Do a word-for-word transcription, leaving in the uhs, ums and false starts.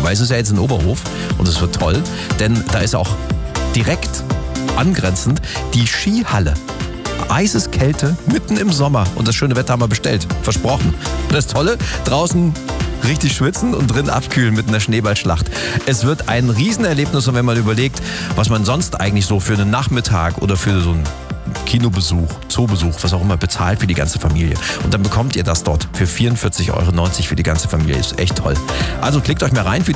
weil es ist ja jetzt in Oberhof und es wird toll, denn da ist auch direkt angrenzend die Skihalle. Eiseskälte mitten im Sommer und das schöne Wetter haben wir bestellt, versprochen. Und das Tolle, draußen richtig schwitzen und drin abkühlen mit einer Schneeballschlacht. Es wird ein Riesenerlebnis und wenn man überlegt, was man sonst eigentlich so für einen Nachmittag oder für so einen Kinobesuch, Zoobesuch, was auch immer, bezahlt für die ganze Familie. Und dann bekommt ihr das dort für vierundvierzig Euro neunzig für die ganze Familie. Ist echt toll. Also klickt euch mal rein für die